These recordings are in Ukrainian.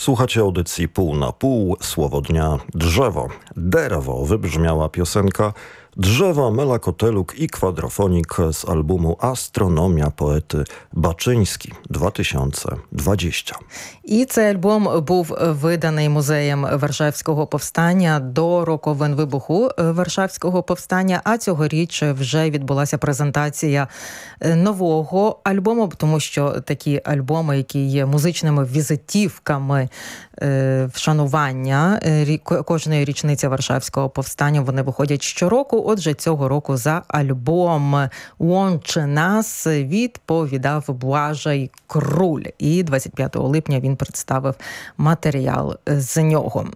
Słuchacie audycji Pół na Pół, słowo dnia drzewo. Derewo wybrzmiała piosenka Drzewa, Mela Koteluk i Kwadrofonik z albumu Astronomia poety Baczyński 2020. І цей альбом був виданий Музеєм Варшавського повстання до роковин вибуху Варшавського повстання, а цьогоріч вже відбулася презентація нового альбому, тому що такі альбоми, які є музичними візитівками вшанування кожної річниці Варшавського повстання, вони виходять щороку. Отже, цього року за альбом «Łączy нас» відповідав Блажей Круль. І 25 липня він представив матеріал з нього.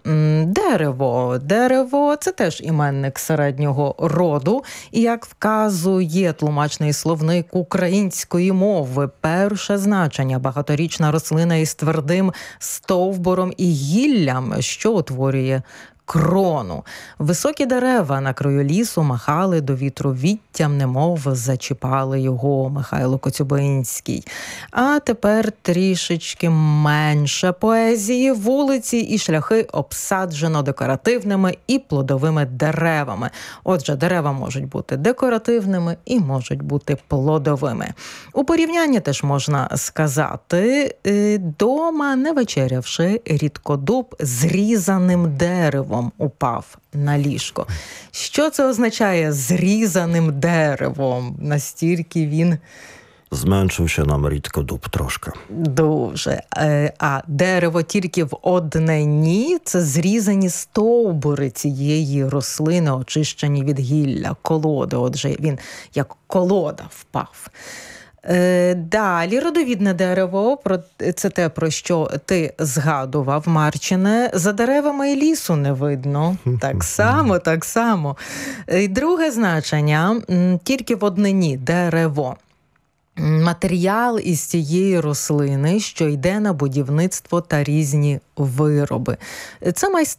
Дерево – це теж іменник середнього роду. І як вказує тлумачний словник української мови, перше значення – багаторічна рослина із твердим стовбуром і гіллям, що утворює крону. Високі дерева на краю лісу махали до вітру віттям, немов зачіпали його. Михайло Коцюбинський. А тепер трішечки менше поезії. Вулиці і шляхи обсаджено декоративними і плодовими деревами. Отже, дерева можуть бути декоративними і можуть бути плодовими. У порівнянні теж можна сказати, дома, не вечерявши, рідкодуб зрізаним деревом упав на ліжко. Що це означає зрізаним деревом? Настільки він... Зменшив się nam рідкодуб трошки. Дуже. А дерево тільки в однині – це зрізані стовбури цієї рослини, очищені від гілля, колоди. Отже, він як колода впав. Далі, родовідне дерево, це те, про що ти згадував, Марчине. За деревами і лісу не видно. Так само. І друге значення, тільки в однині – дерево. Матеріал із цієї рослини, що йде на будівництво та різні вироби. Це